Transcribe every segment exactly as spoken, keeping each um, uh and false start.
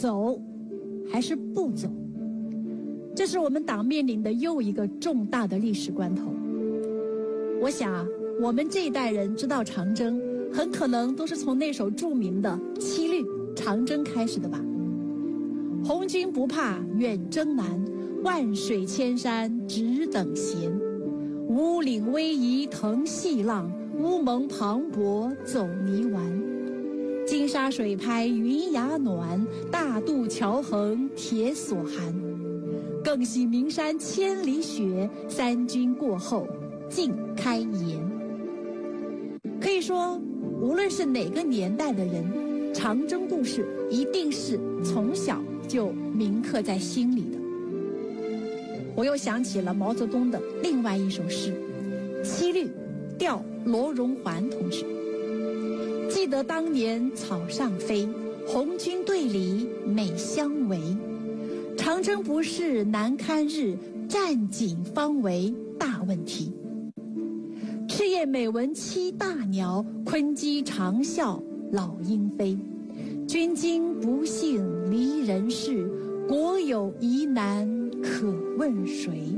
走还是不走？这是我们党面临的又一个重大的历史关头。我想啊，我们这一代人知道长征，很可能都是从那首著名的《七律·长征》开始的吧。红军不怕远征难，万水千山只等闲。五岭逶迤腾细浪，乌蒙磅礴走泥丸。金沙水拍云崖暖，大渡桥横铁索寒。更喜名山千里雪，三军过后尽开颜。可以说，无论是哪个年代的人，长征故事一定是从小就铭刻在心里的。我又想起了毛泽东的另外一首诗《七律·调罗荣桓同志》。记得当年草上飞，红军队里美相围。长征不是难堪日，战锦方为大问题。赤焰每闻七大鸟，鲲鸡长啸老鹰飞。军经不幸离人世，国有疑难可问谁？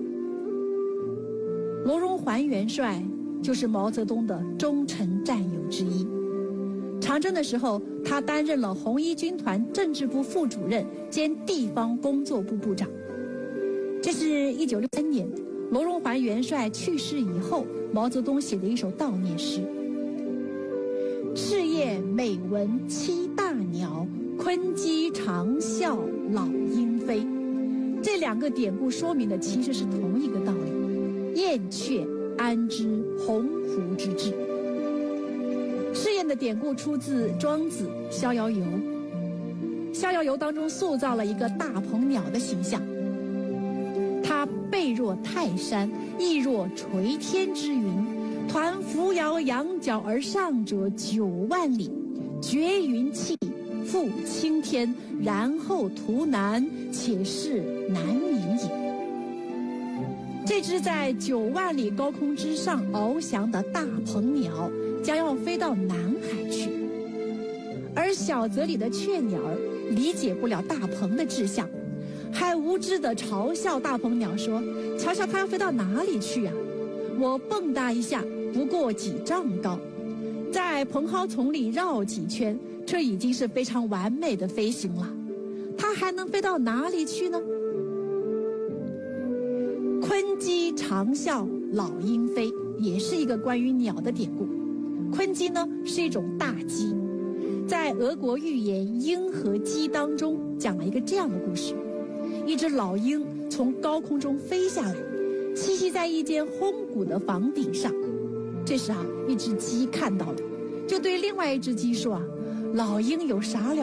罗荣桓元帅就是毛泽东的忠诚战友之一。长征的时候，他担任了红一军团政治部副主任兼地方工作部部长。这是一九六三年罗荣桓元帅去世以后，毛泽东写的一首悼念诗：赤焰每闻七大鸟，鲲鸡长啸老鹰飞。这两个典故说明的其实是同一个道理：燕雀安知鸿鹄之志。赤焰的典故出自《庄子·逍遥游》。《逍遥游》当中塑造了一个大鹏鸟的形象，它背若泰山，翼若垂天之云，抟扶摇，仰角而上者九万里，绝云气，覆青天，然后图南，且是南冥也。这只在九万里高空之上翱翔的大鹏鸟，将要飞到南海去。而小泽里的雀鸟儿理解不了大鹏的志向，还无知地嘲笑大鹏鸟说：“瞧瞧它要飞到哪里去啊？我蹦跶一下不过几丈高，在蓬蒿丛里绕几圈，这已经是非常完美的飞行了。它还能飞到哪里去呢？”鲲鸡长啸老鹰飞也是一个关于鸟的典故。鲲鸡呢是一种大鸡，在俄国寓言《鹰和鸡》当中讲了一个这样的故事：一只老鹰从高空中飞下来，栖息在一间烘谷的房顶上。这时啊，一只鸡看到了，就对另外一只鸡说啊：“老鹰有啥了